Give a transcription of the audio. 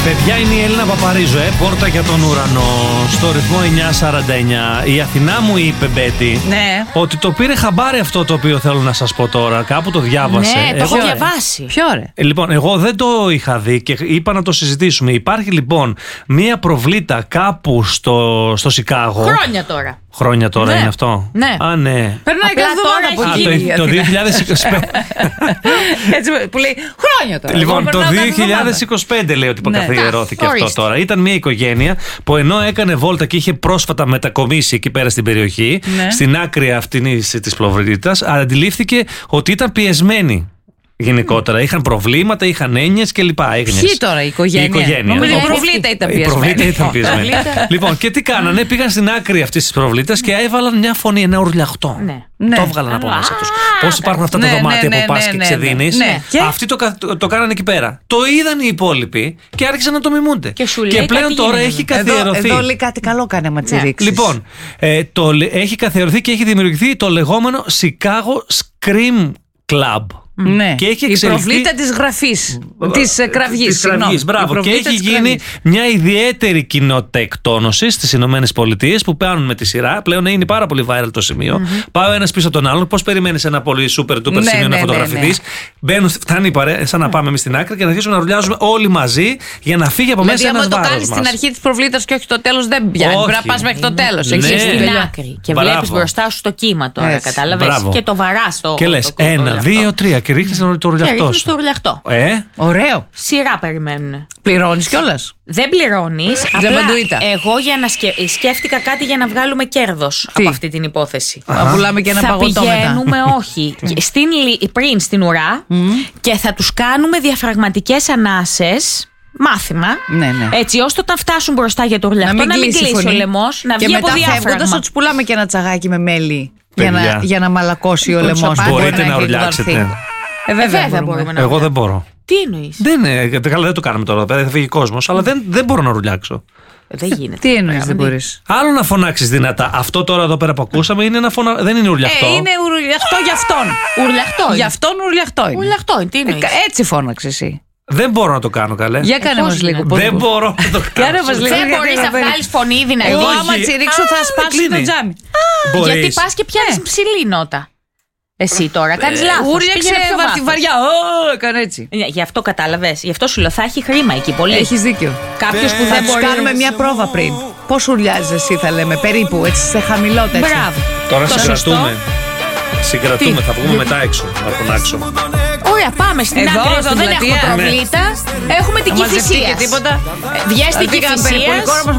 Παιδιά, είναι η Έλληνα Παπαρίζου, πόρτα για τον ουρανό. Στο ρυθμό 949. Η Αθηνά μου είπε, Μπέτη, ναι, ότι το πήρε χαμπάρι αυτό το οποίο θέλω να σας πω τώρα. Κάπου το διάβασε. Ναι, το έχω διαβάσει. Ποιο ρε? Λοιπόν, εγώ δεν το είχα δει και είπα να το συζητήσουμε. Υπάρχει λοιπόν μία προβλήτα κάπου στο Σικάγο. Χρόνια τώρα. Ναι. Είναι αυτό. Ναι. Α, ναι. Περνάει κάθε εβδομάδα από εκεί. Το 2025. Έτσι που λέει χρόνια τώρα. Λοιπόν, το 2025 λέει ότι καθιερώθηκε αυτό τώρα. Ήταν μια οικογένεια που ενώ έκανε βόλτα και είχε πρόσφατα μετακομίσει εκεί πέρα στην περιοχή, στην άκρη αυτή της προβλήτας, αντιλήφθηκε ότι ήταν πιεσμένη. Γενικότερα είχαν προβλήματα, είχαν έννοιες κλπ. Ποιοι τώρα, η οικογένεια? Νομίζω η προβλήτα ήταν πιεσμένη. Η προβλήτα ήταν πιεσμένη. Λοιπόν, και τι κάνανε, πήγαν στην άκρη αυτής της προβλήτας και έβαλαν μια φωνή, ένα ουρλιαχτό. Το έβγαλαν από μέσα τους. Πώς υπάρχουν αυτά τα δωμάτια που πας και ξεδίνεις. Αυτοί το κάνανε εκεί πέρα. Το είδαν οι υπόλοιποι και άρχισαν να το μιμούνται. Και πλέον τώρα έχει καθιερωθεί. Εδώ λέει κάτι καλό κάνει άμα τσιρίξεις. Λοιπόν, έχει καθιερωθεί και έχει δημιουργηθεί το λεγόμενο Chicago Scream Club. Ναι. Και έχει η προβλήτα της γραφής, της κραυγής. Μπράβο. Και έχει γίνει μια ιδιαίτερη κοινότητα εκτόνωσης στις Ηνωμένες Πολιτείες που παίρνουν με τη σειρά. Πλέον είναι πάρα πολύ viral το σημείο. Πάω ένας πίσω τον άλλον. Πώς περιμένεις ένα πολύ super duper σημείο να φωτογραφηθείς? Μπαίνουν, φτάνει η παρέα, σαν να πάμε εμείς στην άκρη και να αρχίσουμε να ρουλιάζουμε όλοι μαζί για να φύγει από μέσα ένας βάρος μας. Αν το κάνεις στην αρχή της προβλήτας και όχι το τέλος, δεν πιάνει. Πρέπει να πας μέχρι το τέλος. Εκεί στην άκρη. Και βλέπεις μπροστά σου το κύμα τώρα, κατάλαβες? Και το βαράς το. Και λες 1, 2, 3 και ρίχνεις το ουρλιαχτό. Ωραίο. Σειρά περιμένουν. Πληρώνεις κιόλας? Δεν πληρώνεις. Απλά εγώ για να σκέφτηκα κάτι για να βγάλουμε κέρδος από αυτή την υπόθεση. Θα πουλάμε και ένα παγωτό μετά. Θα πηγαίνουμε, όχι, πριν στην ουρά και θα τους κάνουμε διαφραγματικές ανάσες. Μάθημα. Έτσι ώστε όταν φτάσουν μπροστά για το ουρλιαχτό να μην κλείσει ο λαιμός, να βγει από διάφραγμα. Και μετά φεύγοντας θα τους πουλάμε και ένα τσαγάκι με μέλι για να μαλακώσει ο λαιμός. Μπορείτε να ουρλιάξετε? Βέβαια μπορούμε να. Εγώ δεν μπορώ. Τι εννοείς? Δεν το κάνουμε τώρα, θα φύγει κόσμος, αλλά δεν μπορώ να ουρλιάξω. Δεν γίνεται. Τι εννοείς δεν μπορείς? Άλλο να φωνάξεις δυνατά. Αυτό τώρα εδώ πέρα που ακούσαμε είναι δεν είναι ουρλιαχτό. Είναι ουρλιαχτό για αυτόν. Ουρλιαχτό. Για αυτόν ουρλιαχτό είναι. Ουρλιαχτό, τι εννοείς? Έτσι φώναξε εσύ. Δεν μπορώ να το κάνω, καλέ. Για κάνε μας λίγο. Δεν μπορώ να το κάνω. Δεν μπορείς να βγάλεις φωνή δυνατή? Εγώ άμα τσιρίξω θα σπάσω το τζάμι. Γιατί πας και πιάνεις ψηλή νότα. Εσύ τώρα κάνεις λάθος. Ούριαξε βαριά. Έκανε έτσι. Γι' αυτό κατάλαβες. Γι' αυτό σου λέω θα έχει χρήμα εκεί πολύ. Έχεις δίκιο. Κάποιος που θα τους κάνουμε μια πρόβα πριν. Πώς ουρλιάζεις εσύ, θα λέμε, περίπου έτσι σε χαμηλότερα. Μπράβο. Τώρα συγκρατούμε. Θα βγούμε μετά έξω. Να φωνάξω. Ωραία, πάμε στην άκρη. Εδώ δεν έχουμε προβλήτα. Έχουμε την Κηφισίας. Βγες στην Κηφισίας.